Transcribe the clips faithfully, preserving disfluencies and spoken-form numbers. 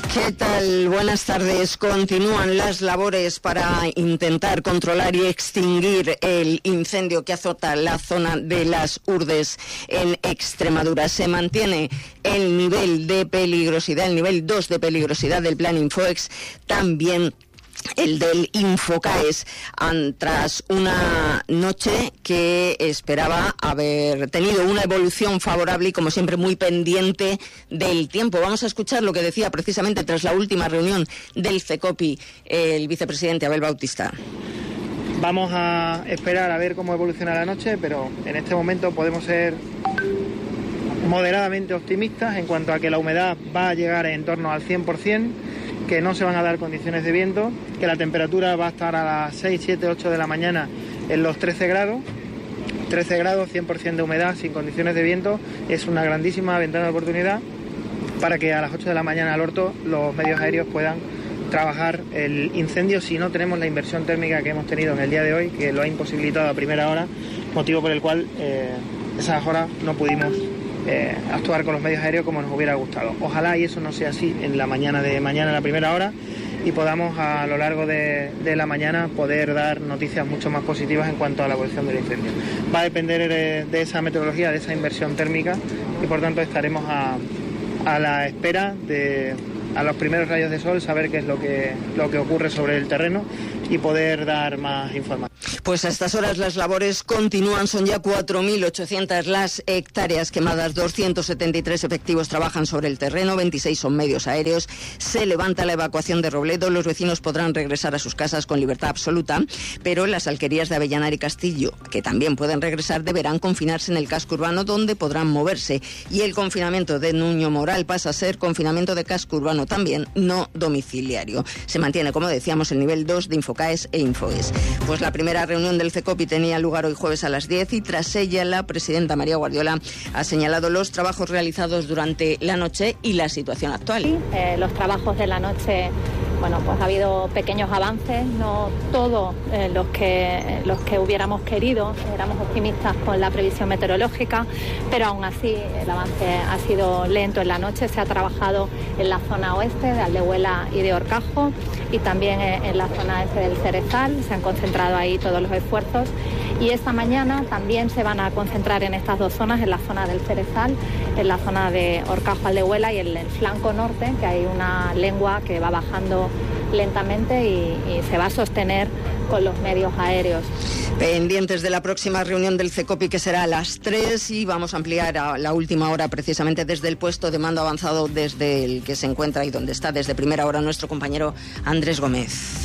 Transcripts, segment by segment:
¿Qué tal? Buenas tardes. Continúan las labores para intentar controlar y extinguir el incendio que azota la zona de Las Hurdes en Extremadura. Se mantiene el nivel de peligrosidad, el nivel dos de peligrosidad del plan Infoex, también el del Infocaes, tras una noche que esperaba haber tenido una evolución favorable y, como siempre, muy pendiente del tiempo. Vamos a escuchar lo que decía precisamente tras la última reunión del CECOPI el vicepresidente Abel Bautista. Vamos a esperar a ver cómo evoluciona la noche, pero en este momento podemos ser moderadamente optimistas en cuanto a que la humedad va a llegar en torno al cien por ciento, que no se van a dar condiciones de viento, que la temperatura va a estar a las seis, siete, ocho de la mañana en los trece grados. trece grados, cien por ciento de humedad, sin condiciones de viento, es una grandísima ventana de oportunidad para que a las ocho de la mañana al orto los medios aéreos puedan trabajar el incendio si no tenemos la inversión térmica que hemos tenido en el día de hoy, que lo ha imposibilitado a primera hora, motivo por el cual eh, esas horas no pudimos Eh, actuar con los medios aéreos como nos hubiera gustado. Ojalá y eso no sea así en la mañana de mañana, en la primera hora, y podamos a lo largo de, de la mañana poder dar noticias mucho más positivas en cuanto a la evolución del incendio. Va a depender de, de esa meteorología, de esa inversión térmica, y por tanto estaremos a, a la espera de a los primeros rayos de sol, saber qué es lo que, lo que ocurre sobre el terreno y poder dar más información. Pues a estas horas las labores continúan, son ya cuatro mil ochocientas las hectáreas quemadas, doscientos setenta y tres efectivos trabajan sobre el terreno, veintiséis son medios aéreos, se levanta la evacuación de Robledo, los vecinos podrán regresar a sus casas con libertad absoluta, pero las alquerías de Avellanar y Castillo, que también pueden regresar, deberán confinarse en el casco urbano donde podrán moverse, y el confinamiento de Nuño Moral pasa a ser confinamiento de casco urbano también, no domiciliario. Se mantiene, como decíamos, el nivel dos de Infocaes e Infoes. Pues la primera reunión del CECOPI tenía lugar hoy jueves a las diez y tras ella la presidenta María Guardiola ha señalado los trabajos realizados durante la noche y la situación actual. Sí, eh, los trabajos de la noche, bueno, pues ha habido pequeños avances, no todos eh, los que los que hubiéramos querido, éramos optimistas con la previsión meteorológica, pero aún así el avance ha sido lento en la noche. Se ha trabajado en la zona oeste de Aldehuela y de Horcajo y también en la zona este del Cerezal, se han concentrado ahí todos los esfuerzos, y esta mañana también se van a concentrar en estas dos zonas, en la zona del Cerezal, en la zona de Horcajo Aldehuela y en el flanco norte, que hay una lengua que va bajando lentamente y, y se va a sostener con los medios aéreos. Pendientes de la próxima reunión del CECOPI, que será a las tres, y vamos a ampliar a la última hora precisamente desde el puesto de mando avanzado desde el que se encuentra y donde está desde primera hora nuestro compañero Andrés Gómez.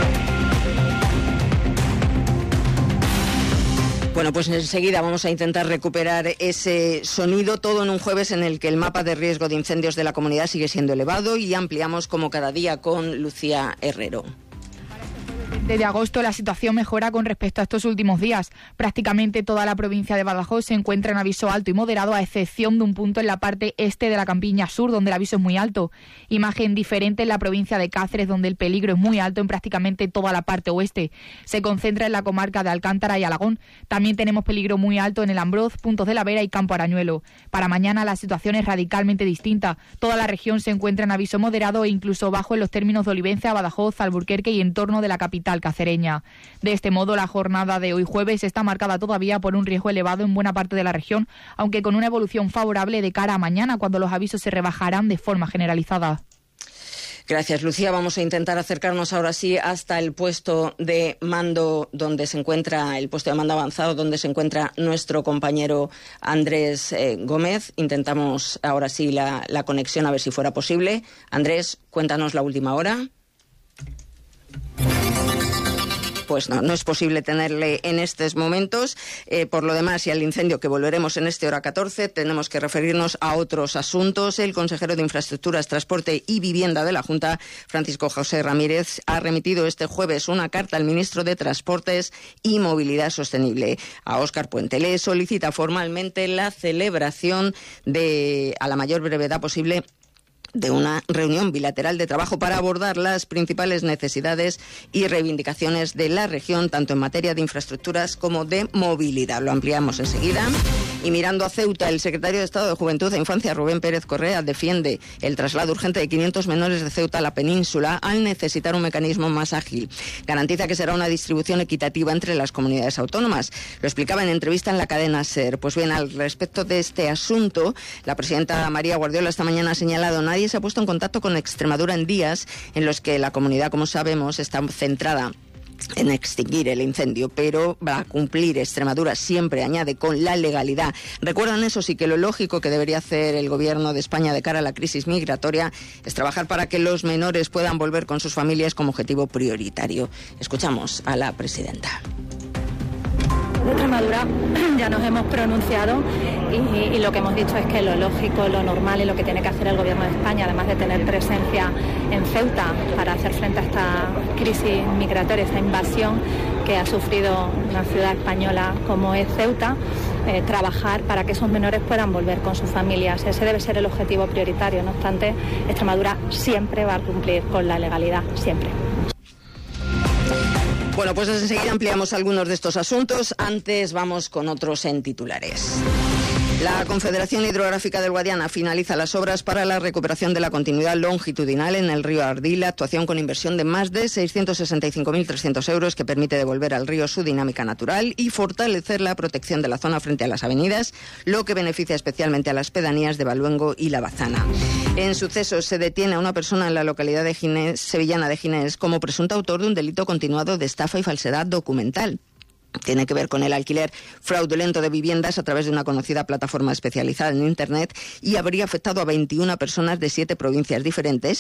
Bueno, pues enseguida vamos a intentar recuperar ese sonido, todo en un jueves en el que el mapa de riesgo de incendios de la comunidad sigue siendo elevado, y ampliamos como cada día con Lucía Herrero. Desde agosto la situación mejora con respecto a estos últimos días. Prácticamente toda la provincia de Badajoz se encuentra en aviso alto y moderado, a excepción de un punto en la parte este de la Campiña Sur, donde el aviso es muy alto. Imagen diferente en la provincia de Cáceres, donde el peligro es muy alto en prácticamente toda la parte oeste. Se concentra en la comarca de Alcántara y Alagón. También tenemos peligro muy alto en el Ambroz, Puntos de la Vera y Campo Arañuelo. Para mañana la situación es radicalmente distinta. Toda la región se encuentra en aviso moderado e incluso bajo en los términos de Olivenza, Badajoz, Alburquerque y en torno de la capital cacereña. De este modo, la jornada de hoy jueves está marcada todavía por un riesgo elevado en buena parte de la región, aunque con una evolución favorable de cara a mañana, cuando los avisos se rebajarán de forma generalizada. Gracias, Lucía. Vamos a intentar acercarnos ahora sí hasta el puesto de mando donde se encuentra, el puesto de mando avanzado donde se encuentra nuestro compañero Andrés eh, Gómez. Intentamos ahora sí la, la conexión, a ver si fuera posible. Andrés, cuéntanos la última hora. Pues no, no es posible tenerle en estos momentos. Eh, por lo demás, y al incendio que volveremos en este hora catorce, tenemos que referirnos a otros asuntos. El consejero de Infraestructuras, Transporte y Vivienda de la Junta, Francisco José Ramírez, ha remitido este jueves una carta al ministro de Transportes y Movilidad Sostenible. A Óscar Puente le solicita formalmente la celebración de, a la mayor brevedad posible, de una reunión bilateral de trabajo para abordar las principales necesidades y reivindicaciones de la región, tanto en materia de infraestructuras como de movilidad. Lo ampliamos enseguida. Y mirando a Ceuta, el secretario de Estado de Juventud e Infancia, Rubén Pérez Correa, defiende el traslado urgente de quinientos menores de Ceuta a la península al necesitar un mecanismo más ágil. Garantiza que será una distribución equitativa entre las comunidades autónomas. Lo explicaba en entrevista en la cadena SER. Pues bien, al respecto de este asunto, la presidenta María Guardiola esta mañana ha señalado: nadie se ha puesto en contacto con Extremadura en días en los que la comunidad, como sabemos, está centrada en extinguir el incendio, pero va a cumplir Extremadura siempre, añade, con la legalidad. Recuerdan eso sí, que lo lógico que debería hacer el Gobierno de España de cara a la crisis migratoria es trabajar para que los menores puedan volver con sus familias como objetivo prioritario. Escuchamos a la presidenta. De Extremadura ya nos hemos pronunciado y, y lo que hemos dicho es que lo lógico, lo normal y lo que tiene que hacer el Gobierno de España, además de tener presencia en Ceuta para hacer frente a esta crisis migratoria, esta invasión que ha sufrido una ciudad española como es Ceuta, eh, trabajar para que esos menores puedan volver con sus familias. Ese debe ser el objetivo prioritario. No obstante, Extremadura siempre va a cumplir con la legalidad, siempre. Bueno, pues enseguida ampliamos algunos de estos asuntos. Antes vamos con otros en titulares. La Confederación Hidrográfica del Guadiana finaliza las obras para la recuperación de la continuidad longitudinal en el río Ardila, actuación con inversión de más de seiscientos sesenta y cinco mil trescientos euros que permite devolver al río su dinámica natural y fortalecer la protección de la zona frente a las avenidas, lo que beneficia especialmente a las pedanías de Baluengo y La Bazana. En sucesos se detiene a una persona en la localidad de Ginés, sevillana de Ginés, como presunto autor de un delito continuado de estafa y falsedad documental. Tiene que ver con el alquiler fraudulento de viviendas a través de una conocida plataforma especializada en Internet y habría afectado a veintiuna personas de siete provincias diferentes